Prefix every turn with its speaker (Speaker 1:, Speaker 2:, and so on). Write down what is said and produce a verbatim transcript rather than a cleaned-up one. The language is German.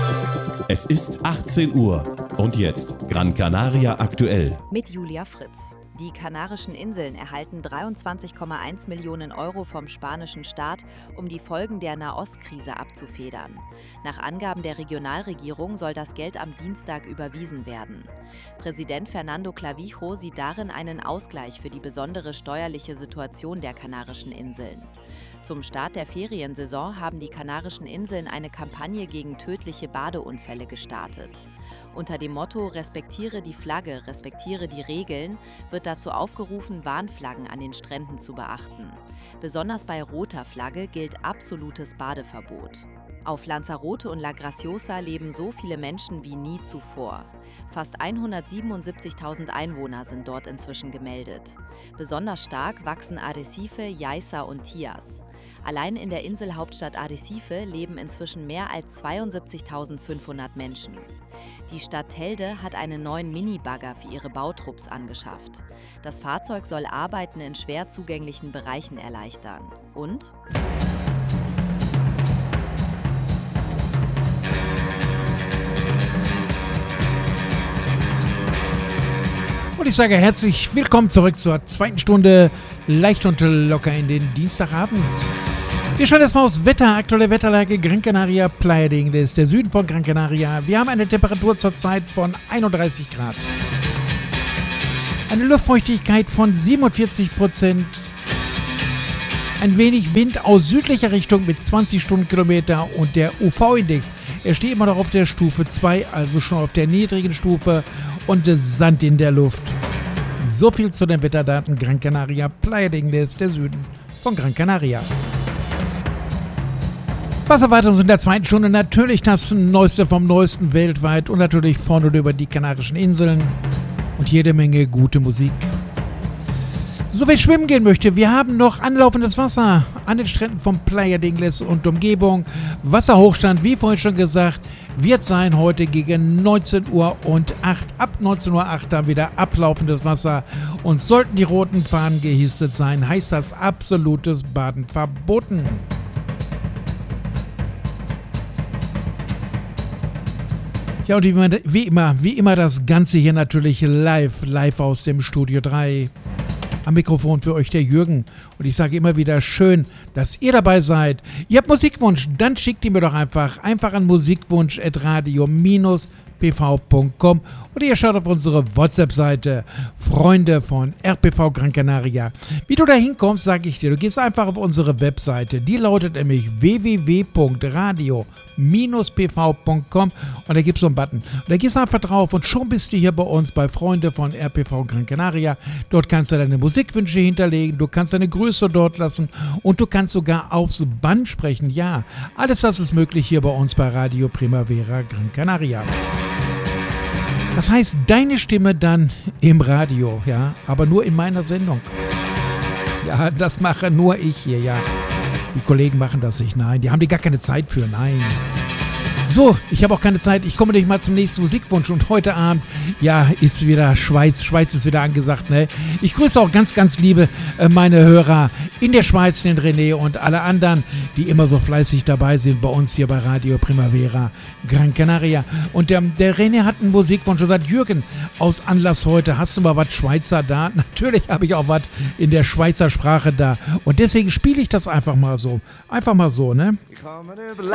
Speaker 1: Es ist achtzehn Uhr und jetzt Gran Canaria aktuell.
Speaker 2: Mit Julia Fritz. Die Kanarischen Inseln erhalten dreiundzwanzig Komma eins Millionen Euro vom spanischen Staat, um die Folgen der Nahostkrise abzufedern. Nach Angaben der Regionalregierung soll das Geld am Dienstag überwiesen werden. Präsident Fernando Clavijo sieht darin einen Ausgleich für die besondere steuerliche Situation der Kanarischen Inseln. Zum Start der Feriensaison haben die Kanarischen Inseln eine Kampagne gegen tödliche Badeunfälle gestartet. Unter dem Motto „Respektiere die Flagge, respektiere die Regeln“ wird dazu aufgerufen, Warnflaggen an den Stränden zu beachten. Besonders bei roter Flagge gilt absolutes Badeverbot. Auf Lanzarote und La Graciosa leben so viele Menschen wie nie zuvor. Fast hundertsiebenundsiebzigtausend Einwohner sind dort inzwischen gemeldet. Besonders stark wachsen Arrecife, Yaiza und Tias. Allein in der Inselhauptstadt Arrecife leben inzwischen mehr als zweiundsiebzigtausendfünfhundert Menschen. Die Stadt Telde hat einen neuen Minibagger für ihre Bautrupps angeschafft. Das Fahrzeug soll Arbeiten in schwer zugänglichen Bereichen erleichtern. Und?
Speaker 3: Und ich sage herzlich willkommen zurück zur zweiten Stunde leicht und locker in den Dienstagabend. Wir schauen jetzt mal aufs Wetter. Aktuelle Wetterlage Gran Canaria, Playa de Ingles, der Süden von Gran Canaria. Wir haben eine Temperatur zurzeit von einunddreißig Grad. Eine Luftfeuchtigkeit von siebenundvierzig Prozent. Ein wenig Wind aus südlicher Richtung mit zwanzig Stundenkilometer und der U V-Index. Er steht immer noch auf der Stufe zwei, also schon auf der niedrigen Stufe und Sand in der Luft. So viel zu den Wetterdaten Gran Canaria, Playa de Ingles, der Süden von Gran Canaria. Was erwartet uns in der zweiten Stunde? Natürlich das Neueste vom Neuesten weltweit und natürlich vorne über die Kanarischen Inseln und jede Menge gute Musik. So, wer schwimmen gehen möchte, wir haben noch anlaufendes Wasser an den Stränden von Playa de Ingles und Umgebung. Wasserhochstand, wie vorhin schon gesagt, wird sein heute gegen neunzehn Uhr und acht. Ab neunzehn Uhr acht dann wieder ablaufendes Wasser. Und sollten die roten Fahnen gehistet sein, heißt das absolutes Baden verboten. Ja, und wie, wie immer, wie immer das Ganze hier natürlich live, live aus dem Studio drei. Am Mikrofon für euch der Jürgen. Und ich sage immer wieder schön, dass ihr dabei seid. Ihr habt Musikwunsch, dann schickt ihr mir doch einfach, einfach an musikwunsch at radio p v punkt com oder ihr schaut auf unsere WhatsApp-Seite Freunde von R P V Gran Canaria. Wie du da hinkommst, sage ich dir, du gehst einfach auf unsere Webseite. Die lautet nämlich w w w punkt radio p v punkt com und da gibt es so einen Button. Und da gehst du einfach drauf und schon bist du hier bei uns bei Freunde von R P V Gran Canaria. Dort kannst du deine Musikwünsche hinterlegen, du kannst deine Grüße dort lassen und du kannst sogar aufs Band sprechen. Ja, alles das ist möglich hier bei uns bei Radio Primavera Gran Canaria. Das heißt, deine Stimme dann im Radio, ja, aber nur in meiner Sendung. Ja, das mache nur ich hier, ja. Die Kollegen machen das nicht, nein, die haben die gar keine Zeit für, nein. So, ich habe auch keine Zeit, ich komme nicht mal zum nächsten Musikwunsch und heute Abend, ja, ist wieder Schweiz, Schweiz ist wieder angesagt, ne? Ich grüße auch ganz, ganz liebe äh, meine Hörer in der Schweiz, den René und alle anderen, die immer so fleißig dabei sind bei uns hier bei Radio Primavera Gran Canaria. Und der, der René hat einen Musikwunsch und sagt, Jürgen, aus Anlass heute, hast du mal was Schweizer da? Natürlich habe ich auch was in der Schweizer Sprache da und deswegen spiele ich das einfach mal so, einfach mal so, ne?
Speaker 4: Coming to the